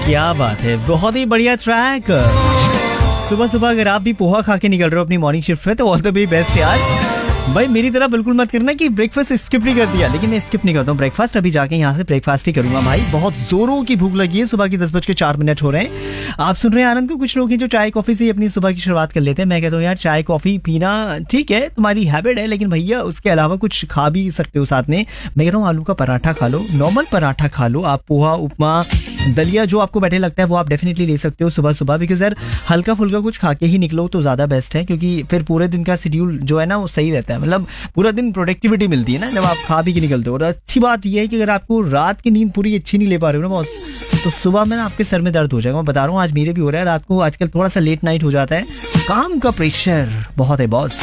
क्या बात है, बहुत ही बढ़िया ट्रैक। सुबह सुबह अगर आप भी पोहा खा के निकल रहे हो अपनी मॉर्निंग शिफ्ट में तो ऑल द वे बेस्ट यार। भाई मेरी तरह बिल्कुल मत करना कि ब्रेकफास्ट स्किप नहीं कर दिया, लेकिन मैं स्किप नहीं करता हूँ ब्रेकफास्ट। अभी जाके यहाँ से ब्रेकफास्ट ही करूंगा भाई, बहुत जोरों की भूख लगी है। सुबह की 10:04 हो रहे हैं। आप सुन रहे हैं आनंद को। कुछ लोग हैं जो चाय कॉफी से अपनी सुबह की शुरुआत कर लेते हैं। मैं कहता हूँ यार चाय कॉफी पीना ठीक है, तुम्हारी हैबिट है, लेकिन भैया उसके अलावा कुछ खा भी सकते हो साथ में। मैं कह रहा हूँ आलू का पराठा खा लो, नॉर्मल पराठा खा लो, आप पोहा उपमा दलिया जो आपको बैठे लगता है वो आप डेफिनेटली ले सकते हो सुबह सुबह। बिकॉज यार हल्का फुल्का कुछ खा के ही निकलो तो ज़्यादा बेस्ट है, क्योंकि फिर पूरे दिन का शेड्यूल जो है ना वो सही रहता है। मतलब पूरा दिन प्रोडक्टिविटी मिलती है ना जब आप खा भी के निकलते हो। और अच्छी बात यह है कि अगर आपको रात की नींद पूरी अच्छी नहीं ले पा रहे हो ना बॉस, तो सुबह में ना आपके सर में दर्द हो जाएगा। मैं बता रहा हूँ आज मेरे भी हो रहा है। रात को आजकल थोड़ा सा लेट नाइट हो जाता है, काम का प्रेशर बहुत है बॉस।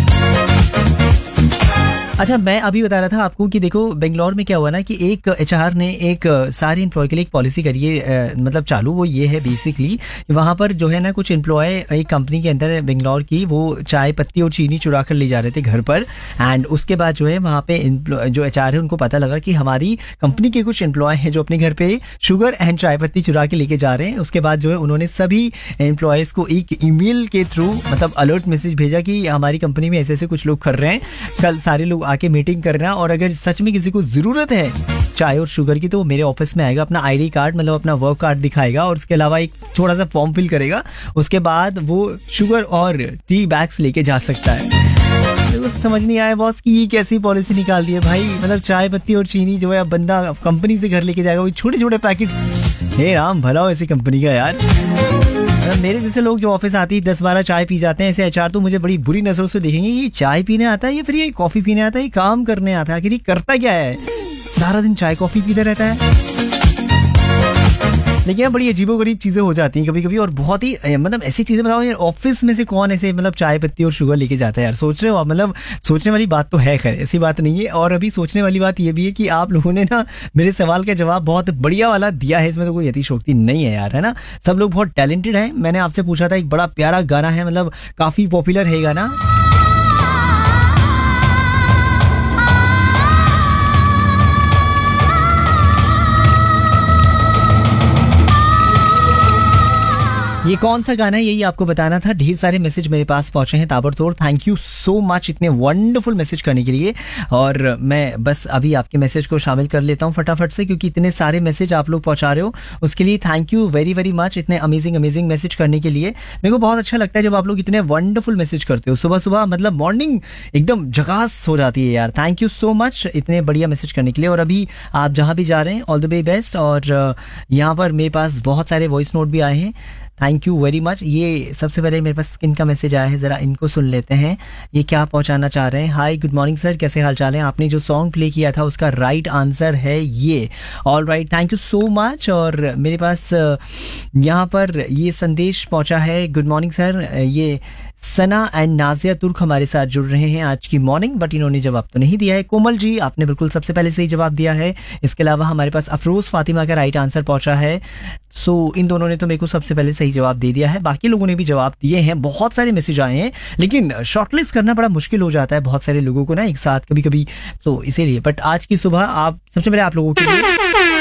अच्छा, मैं अभी बता रहा था आपको कि देखो बेंगलोर में क्या हुआ ना कि एक एचआर ने एक सारे एम्प्लॉय के लिए एक पॉलिसी करी है, मतलब चालू। वो ये है बेसिकली वहाँ पर जो है ना कुछ एम्प्लॉय एक कंपनी के अंदर बेंगलोर की वो चाय पत्ती और चीनी चुरा कर ले जा रहे थे घर पर। एंड उसके बाद जो है वहाँ पे जो एचआर है उनको पता लगा कि हमारी कंपनी के कुछ एम्प्लॉय हैं जो अपने घर पे शुगर एंड चाय पत्ती चुरा के लेके जा रहे हैं। उसके बाद जो है उन्होंने सभी एम्प्लॉयज़ को एक ईमेल के थ्रू मतलब अलर्ट मैसेज भेजा कि हमारी कंपनी में ऐसे ऐसे कुछ लोग कर रहे हैं, कल सारे लोग आके मीटिंग करना, और अगर सच में किसी को जरूरत है चाय और शुगर की तो वो मेरे ऑफिस में आएगा, अपना आईडी कार्ड मतलब अपना वर्क कार्ड दिखाएगा और उसके अलावा एक थोड़ा सा फॉर्म फिल करेगा। उसके बाद वो शुगर और टी बैग्स लेके जा सकता है। तो समझ नहीं आया बॉस कि ये कैसी पॉलिसी निकाल दी है भाई। मतलब चाय पत्ती और चीनी जो है बंदा कंपनी से घर लेके जाएगा, वो छोटे छोटे पैकेट्स। हे राम भला हो ऐसी कंपनी का यार। मेरे जैसे लोग जो ऑफिस आती 10-12 चाय पी जाते हैं, ऐसे एचआर तो मुझे बड़ी बुरी नजरों से देखेंगे। ये चाय पीने आता है या फिर ये कॉफी पीने आता है, ये काम करने आता है, आखिर ये करता क्या है? सारा दिन चाय कॉफी पीता रहता है। लेकिन यार बड़ी अजीबोगरीब चीजें हो जाती हैं कभी कभी, और बहुत ही मतलब ऐसी चीजें बताओ यार, ऑफिस में से कौन ऐसे मतलब चाय पत्ती और शुगर लेके जाता है यार? सोच रहे हो आप? मतलब सोचने वाली बात तो है, खैर ऐसी बात नहीं है। और अभी सोचने वाली बात ये भी है कि आप लोगों ने ना मेरे सवाल का जवाब बहुत बढ़िया वाला दिया है, इसमें तो कोई अतिशोक्ति नहीं है यार, है ना? सब लोग बहुत टैलेंटेड है। मैंने आपसे पूछा था, एक बड़ा प्यारा गाना है, मतलब काफी पॉपुलर है गाना। ये कौन सा गाना है यही आपको बताना था। ढेर सारे मैसेज मेरे पास पहुंचे हैं ताबड़तोड़। थैंक यू सो मच इतने वंडरफुल मैसेज करने के लिए। और मैं बस अभी आपके मैसेज को शामिल कर लेता हूं फटाफट से, क्योंकि इतने सारे मैसेज आप लोग पहुंचा रहे हो, उसके लिए thank you very very much. इतने अमेजिंग मैसेज करने के लिए मेरे को बहुत अच्छा लगता है जब आप लोग इतने वंडरफुल मैसेज करते हो सुबह सुबह। मतलब मॉर्निंग एकदम झकास हो जाती है यार। थैंक यू सो मच इतने बढ़िया मैसेज करने के लिए। और अभी आप जहां भी जा रहे हैं ऑल द वे बेस्ट। और यहाँ पर मेरे पास बहुत सारे वॉइस नोट भी आए हैं, थैंक यू वेरी मच। ये सबसे पहले मेरे पास किन का मैसेज आया है, जरा इनको सुन लेते हैं। ये क्या पहुंचाना चाह रहे हैं? हाय गुड मॉर्निंग सर, कैसे हाल चाल है? आपने जो सॉन्ग प्ले किया था उसका राइट आंसर है ये। All right, thank you so much. और मेरे पास यहाँ पर ये संदेश पहुंचा है, गुड मॉर्निंग सर। ये सना एंड नाजिया तुर्क हमारे साथ जुड़ रहे हैं आज की मॉर्निंग, बट इन्होंने जवाब तो नहीं दिया है। कोमल जी आपने बिल्कुल सबसे पहले सही जवाब दिया है। इसके अलावा हमारे पास अफरोज फातिमा का राइट आंसर पहुंचा है। सो इन दोनों ने तो मेरे को सबसे पहले सही जवाब दे दिया है, बाकी लोगों ने भी जवाब दिए हैं। बहुत सारे मैसेज आए हैं, लेकिन शॉर्टलिस्ट करना बड़ा मुश्किल हो जाता है बहुत सारे लोगों को ना एक साथ कभी कभी, तो इसीलिए। बट आज की सुबह आप सबसे पहले आप लोगों के लिए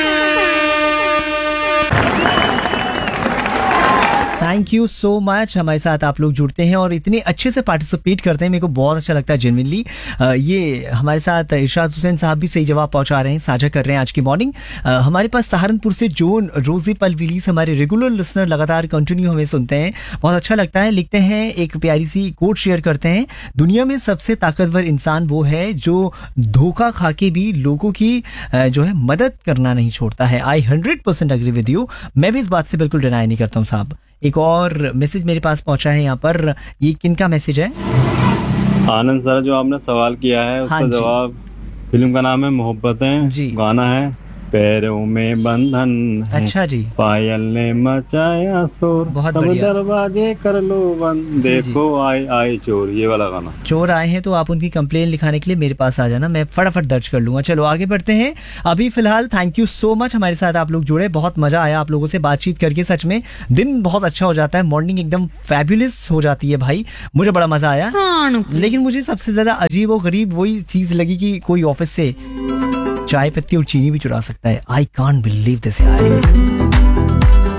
थैंक यू सो मच। हमारे साथ आप लोग जुड़ते हैं और इतने अच्छे से पार्टिसिपेट करते हैं, मेरे को बहुत अच्छा लगता है जेन्युइनली। ये हमारे साथ इरशाद हुसैन साहब भी सही जवाब पहुंचा रहे हैं, साझा कर रहे हैं आज की मॉर्निंग। हमारे पास सहारनपुर से जोन रोजी पलविलीस हमारे रेगुलर लिसनर लगातार कंटिन्यू हमें सुनते हैं, बहुत अच्छा लगता है। लिखते हैं एक प्यारी सी कोट शेयर करते हैं, दुनिया में सबसे ताकतवर इंसान वो है जो धोखा खा के भी लोगों की जो है मदद करना नहीं छोड़ता है। आई 100% एग्री विद यू, मैं भी इस बात से बिल्कुल डिनाई नहीं करता हूँ साहब। एक और मैसेज मेरे पास पहुंचा है यहाँ पर, ये किनका मैसेज है? आनंद सर, जो आपने सवाल किया है उसका जवाब, फिल्म का नाम है मोहब्बतें जी, गाना है पैरों में बंधन। अच्छा जी। पायल ने मचाया शोर, बहुत सब बढ़िया। दरवाजे कर लो बंद, देखो आए आए चोर, ये वाला गाना। चोर आए हैं तो आप उनकी कंप्लेन लिखाने के लिए मेरे पास आ जाना, मैं फटाफट दर्ज कर लूंगा। चलो आगे बढ़ते हैं। अभी फिलहाल थैंक यू सो मच, हमारे साथ आप लोग जुड़े, बहुत मजा आया आप लोगों से बातचीत करके। सच में दिन बहुत अच्छा हो जाता है, मॉर्निंग एकदम फैबुलस हो जाती है भाई, मुझे बड़ा मजा आया। लेकिन मुझे सबसे ज्यादा अजीब और गरीब वही चीज लगी कि कोई ऑफिस से चाय पत्ती और चीनी भी चुरा सकता है। आई कांट बिलीव दिस यार।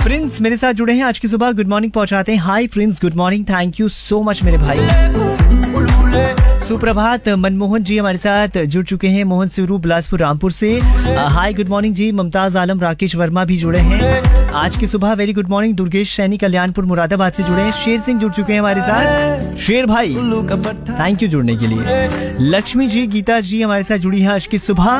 प्रिंस मेरे साथ जुड़े हैं आज की सुबह, गुड मॉर्निंग पहुंचाते हैं। Hi Prince, good morning, thank you so much मेरे भाई। सुप्रभात, मनमोहन जी हमारे साथ जुड़ चुके हैं, मोहन सिरू बिलासपुर रामपुर से। हाय गुड मॉर्निंग जी। मुमताज आलम, राकेश वर्मा भी जुड़े हैं आज की सुबह, very good morning. Durgesh Saini Kalyanpur Moradabad से जुड़े हैं। शेर सिंह जुड़ चुके हैं हमारे साथ, शेर भाई थैंक यू जुड़ने के लिए। लक्ष्मी जी, गीता जी हमारे साथ जुड़ी है आज की सुबह।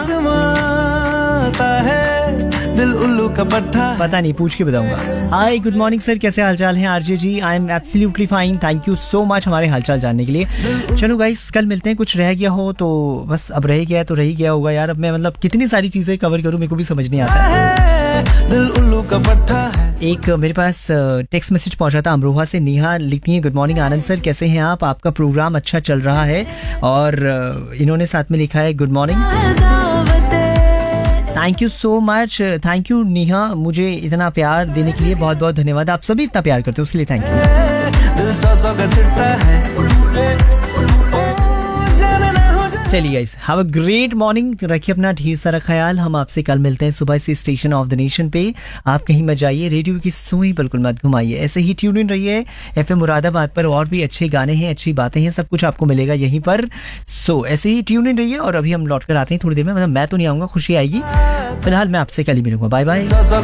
दिल उल्लू का पट्टा, पता नहीं, पूछ के बताऊंगा। हाय गुड मॉर्निंग सर, कैसे हालचाल हैं RJ ji? I am absolutely fine, thank you so much हमारे हालचाल जानने के लिए। चलो गाइस, कल मिलते हैं। कुछ रह गया हो तो बस, अब रह गया तो रह गया होगा यार। अब मैं मतलब कितनी सारी चीजें कवर करूं, मेरे को भी समझ नहीं आता है। दिल उल्लू का पट्टा है। एक मेरे पास टेक्स्ट मैसेज पहुंचा था अमरोहा से। नेहा लिखती है, गुड मॉर्निंग आनंद सर, कैसे हैं आप? आपका प्रोग्राम अच्छा चल रहा है। और इन्होंने साथ में लिखा है good morning, thank you so much. Thank you Neha, मुझे इतना प्यार देने के लिए बहुत बहुत धन्यवाद। आप सभी इतना प्यार करते हो उसके लिए थैंक यू। चलिए guys, have a great morning, रखिए अपना ढेर सारा ख्याल। हम आपसे कल मिलते हैं सुबह से स्टेशन ऑफ द नेशन पे। आप कहीं मत जाइए, रेडियो की सुई बिल्कुल मत घुमाइए, ऐसे ही ट्यून इन रहिए एफएम मुरादाबाद पर। और भी अच्छे गाने हैं, अच्छी बातें हैं, सब कुछ आपको मिलेगा यहीं पर। सो ऐसे ही ट्यून इन रहिए। और अभी हम लौट कर आते हैं थोड़ी देर में, मतलब मैं तो नहीं आऊंगा, खुशी आएगी। फिलहाल मैं आपसे कल ही मिलूंगा, बाय बाय।